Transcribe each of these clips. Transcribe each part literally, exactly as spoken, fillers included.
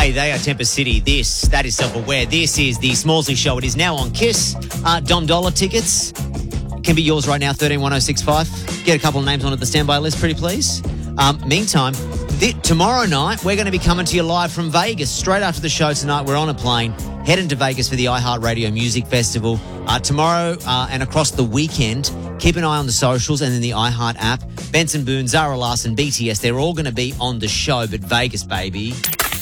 Hey, they are Tempest City. This, that is Self-Aware. This is the Smallsy Show. It is now on KISS. Uh, Dom Dollar tickets can be yours right now, thirteen one oh six five. Get a couple of names onto the standby list, pretty please. Um, meantime, th- tomorrow night, we're going to be coming to you live from Vegas. Straight after the show tonight, we're on a plane, heading to Vegas for the iHeartRadio Music Festival. Uh, tomorrow uh, and across the weekend, keep an eye on the socials and then the iHeart app. Benson Boone, Zara Larson, B T S, they're all going to be on the show, but Vegas, baby.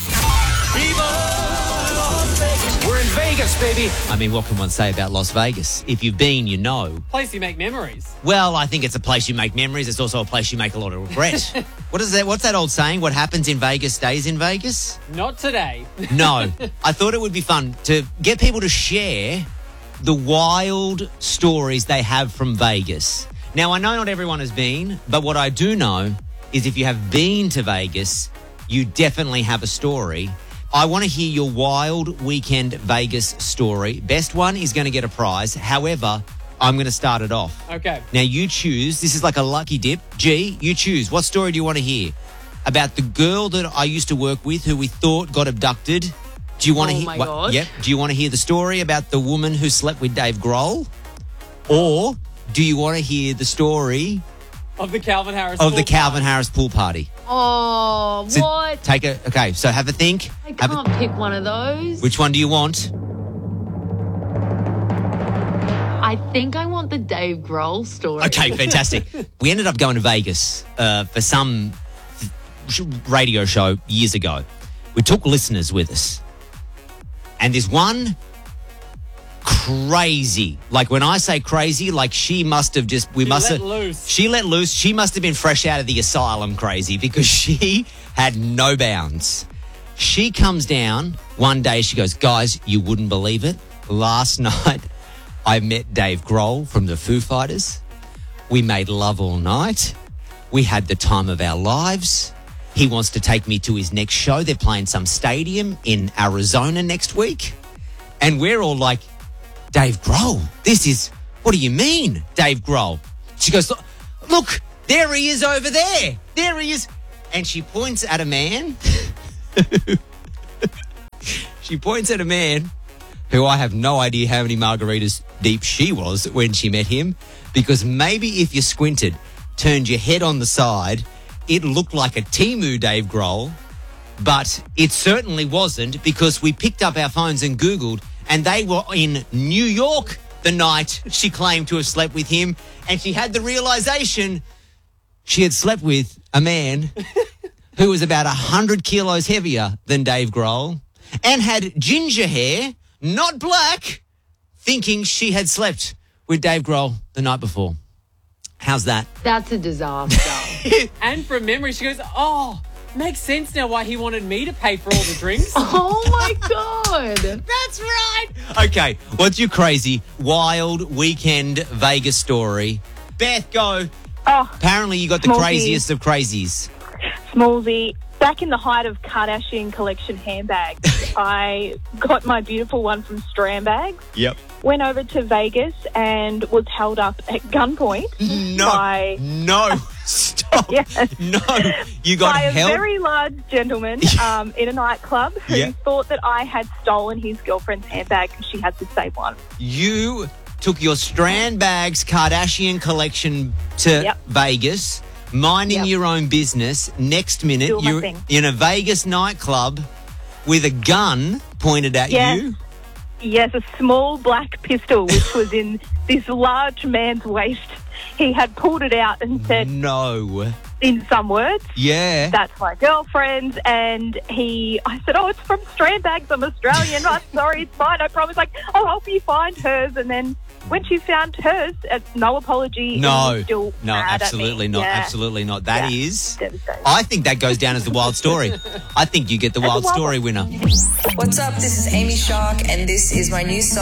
We're in Vegas, baby. I mean, what can one say about Las Vegas? If you've been, you know. Place you make memories. Well, I think it's a place you make memories. It's also a place you make a lot of regret. What is that? What's that old saying? What happens in Vegas stays in Vegas? Not today. No. I thought it would be fun to get people to share the wild stories they have from Vegas. Now, I know not everyone has been, but what I do know is if you have been to Vegas, you definitely have a story. I want to hear your wild weekend Vegas story. Best one is going to get a prize. However, I'm going to start it off. Okay. Now, you choose. This is like a lucky dip. G, you choose. What story do you want to hear? About the girl that I used to work with who we thought got abducted. Do you want to Oh hear? my what- God. Yep. Do you want to hear the story about the woman who slept with Dave Grohl? Or do you want to hear the story Of the Calvin Harris. of pool the Calvin party. Harris pool party? Oh, So what? Take a okay. So have a think. I Have a- can't pick one of those. which one do you want? I think I want the Dave Grohl story. Okay, fantastic. We ended up going to Vegas uh, for some sh- radio show years ago. We took listeners with us. And there's one crazy, like when I say crazy, like she must have just, we She must let have, loose. she let loose. She must have been fresh out of the asylum crazy because she had no bounds. She comes down one day, she goes, guys, you wouldn't believe it. Last night, I met Dave Grohl from the Foo Fighters. We made love all night. We had the time of our lives. He wants to take me to his next show. They're playing some stadium in Arizona next week. And we're all like, Dave Grohl, this is, what do you mean, Dave Grohl? She goes, look, look, there he is over there. There he is. And she points at a man. She points at a man who I have no idea how many margaritas deep she was when she met him, because maybe if you squinted, turned your head on the side, it looked like a Temu Dave Grohl, but it certainly wasn't, because we picked up our phones and Googled, and they were in New York the night she claimed to have slept with him, and she had the realization she had slept with a man who was about one hundred kilos heavier than Dave Grohl and had ginger hair, not black, thinking she had slept with Dave Grohl the night before. How's that? That's a disaster. And from memory, she goes, oh, makes sense now why he wanted me to pay for all the drinks. Oh, my God. That's right. Okay, what's your crazy, wild weekend Vegas story? Beth, go. Oh, Apparently you got the Smallsy. craziest of crazies. Smallsy. Back in the height of Kardashian collection handbags, I got my beautiful one from Strandbags. Yep. Went over to Vegas and was held up at gunpoint No. by, No. Stop. Yes. No. You got by a held. very large gentleman um, in a nightclub who Yeah. thought that I had stolen his girlfriend's handbag because she had the same one. You took your Strandbags Kardashian collection to Yep. Vegas, minding Yep. your own business. Next minute, Doing my you're thing. in a Vegas nightclub with a gun pointed at Yes. you. Yes, a small black pistol, which was in this large man's waist. He had pulled it out and said, No. in some words, Yeah. that's my girlfriend's. And he, I said, oh, it's from Strandbags. I'm Australian. I'm sorry, it's mine. I promise. Like, I'll help you find hers. And then when she found hers, uh, no apology. he No. was still No, mad absolutely at me. not. Yeah. Absolutely not. That Yeah. is. Devastating. I think that goes down as the wild story. I think you get the That's a wild wild story one. winner. What's up? This is Amy Shark, and this is my new song.